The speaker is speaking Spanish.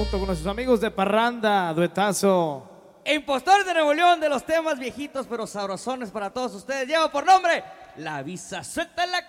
junto con nuestros amigos de Parranda, duetazo. Impostor de Nuevo León, de los temas viejitos pero sabrosones para todos ustedes. Lleva por nombre La Visa. Suéltala.